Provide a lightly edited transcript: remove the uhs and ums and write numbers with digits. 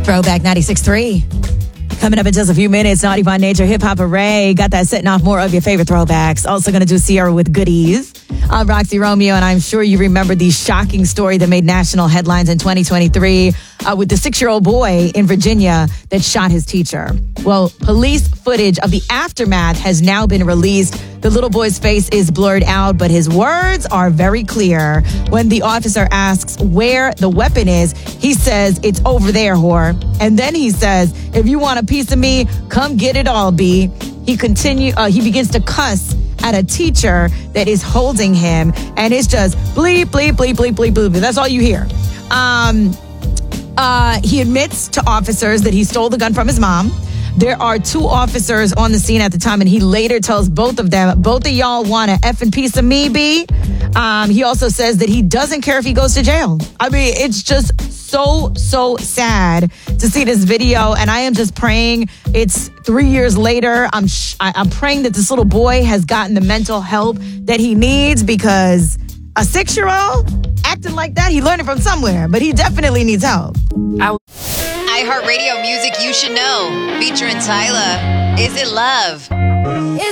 Throwback 96.3. Coming up in just a few minutes, Naughty by Nature Hip Hop Array. Got that setting off more of your favorite throwbacks. Also going to do Sierra with Goodies. I'm Roxy Romeo, and I'm sure you remember the shocking story that made national headlines in 2023 with the 6-year-old boy in Virginia that shot his teacher. Well, police footage of the aftermath has now been released. The little boy's face is blurred out, but his words are very clear. When the officer asks where the weapon is, he says, "It's over there, whore." And then he says, "If you want a piece of me, come get it all, B." He begins to cuss at a teacher that is holding him, and it's just bleep, bleep, bleep, bleep, bleep, bleep. That's all you hear. He admits to officers that he stole the gun from his mom. There are 2 officers on the scene at the time, and he later tells both of them, "Both of y'all want an effing piece of me, B?" He also says that he doesn't care if he goes to jail. I mean, it's just so sad to see this video, and I am just praying it's 3 years later. I'm praying that this little boy has gotten the mental help that he needs, because a 6-year-old acting like that, he learned it from somewhere, but he definitely needs help. iHeartRadio music you should know, featuring Tyla. Is It Love?